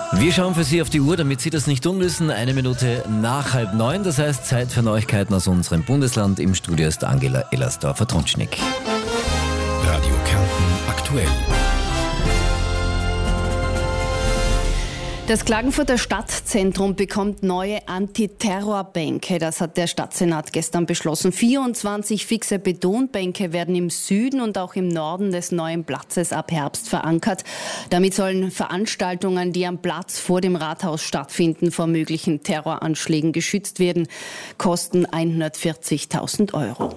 Wir schauen für Sie auf die Uhr, damit Sie das nicht tun müssen. 1 Minute nach 8:30, das heißt Zeit für Neuigkeiten aus unserem Bundesland. Im Studio ist Angela Ellersdorfer-Tronschnick. Radio Kärnten aktuell. Das Klagenfurter Stadtzentrum bekommt neue Antiterrorbänke. Das hat der Stadtsenat gestern beschlossen. 24 fixe Betonbänke werden im Süden und auch im Norden des neuen Platzes ab Herbst verankert. Damit sollen Veranstaltungen, die am Platz vor dem Rathaus stattfinden, vor möglichen Terroranschlägen geschützt werden. Kosten 140.000 Euro.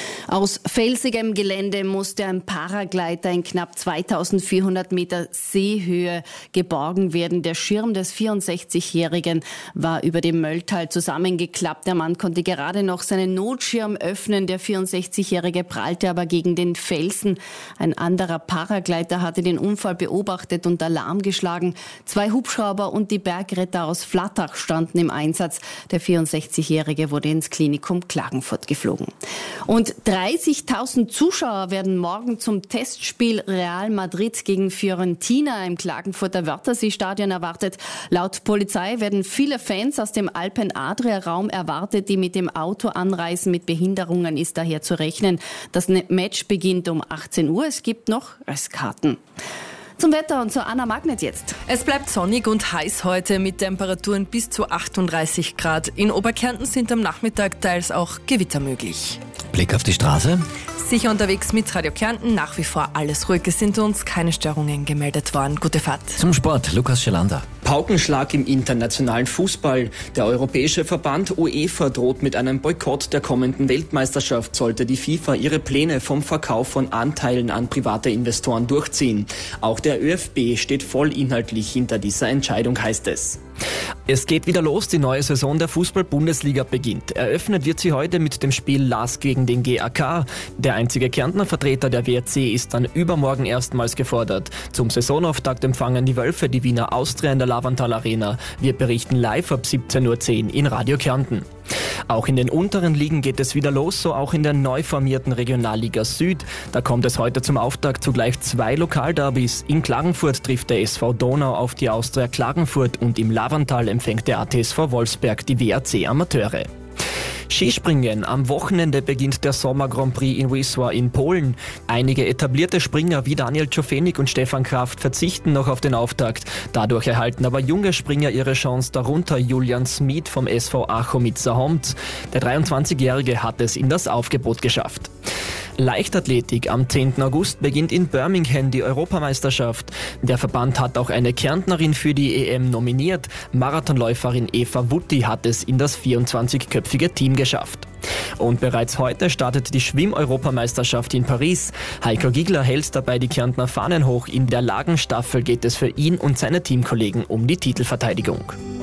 Aus felsigem Gelände musste ein Paragleiter in knapp 2400 Meter Seehöhe geborgen werden. Der Schirm des 64-Jährigen war über dem Mölltal zusammengeklappt. Der Mann konnte gerade noch seinen Notschirm öffnen. Der 64-Jährige prallte aber gegen den Felsen. Ein anderer Paragleiter hatte den Unfall beobachtet und Alarm geschlagen. 2 Hubschrauber und die Bergretter aus Flattach standen im Einsatz. Der 64-Jährige wurde ins Klinikum Klagenfurt geflogen. Und 30.000 Zuschauer werden morgen zum Testspiel Real Madrid gegen Fiorentina im Klagenfurter Wörthersee-Stadion erwartet. Laut Polizei werden viele Fans aus dem Alpen-Adria-Raum erwartet, die mit dem Auto anreisen. Mit Behinderungen ist daher zu rechnen. Das Match beginnt um 18 Uhr. Es gibt noch Restkarten. Zum Wetter und zu Anna Magnet jetzt. Es bleibt sonnig und heiß heute mit Temperaturen bis zu 38 Grad. In Oberkärnten sind am Nachmittag teils auch Gewitter möglich. Blick auf die Straße. Sicher unterwegs mit Radio Kärnten, nach wie vor alles ruhig. Es sind uns keine Störungen gemeldet worden. Gute Fahrt. Zum Sport, Lukas Schelander. Paukenschlag im internationalen Fußball. Der europäische Verband UEFA droht mit einem Boykott der kommenden Weltmeisterschaft, sollte die FIFA ihre Pläne vom Verkauf von Anteilen an private Investoren durchziehen. Auch der ÖFB steht voll inhaltlich hinter dieser Entscheidung, heißt es. Es geht wieder los, die neue Saison der Fußball-Bundesliga beginnt. Eröffnet wird sie heute mit dem Spiel LASK gegen den GAK. Der einzige Kärntner Vertreter der WRC ist dann übermorgen erstmals gefordert. Zum Saisonauftakt empfangen die Wölfe die Wiener Austria in der Lavantal Arena. Wir berichten live ab 17:10 Uhr in Radio Kärnten. Auch in den unteren Ligen geht es wieder los, so auch in der neu formierten Regionalliga Süd. Da kommt es heute zum Auftakt zu gleich 2 Lokalderbys. In Klagenfurt trifft der SV Donau auf die Austria Klagenfurt und im Lavantal empfängt der ATSV Wolfsberg die WRC Amateure. Skispringen. Am Wochenende beginnt der Sommer Grand Prix in Wisła in Polen. Einige etablierte Springer wie Daniel Czofenik und Stefan Kraft verzichten noch auf den Auftakt. Dadurch erhalten aber junge Springer ihre Chance, darunter Julian Smid vom SV Achomitsa-Homt. Der 23-Jährige hat es in das Aufgebot geschafft. Leichtathletik. Am 10. August beginnt in Birmingham die Europameisterschaft. Der Verband hat auch eine Kärntnerin für die EM nominiert. Marathonläuferin Eva Wutti hat es in das 24-köpfige Team geschafft. Und bereits heute startet die Schwimm-Europameisterschaft in Paris. Heiko Giegler hält dabei die Kärntner Fahnen hoch. In der Lagenstaffel geht es für ihn und seine Teamkollegen um die Titelverteidigung.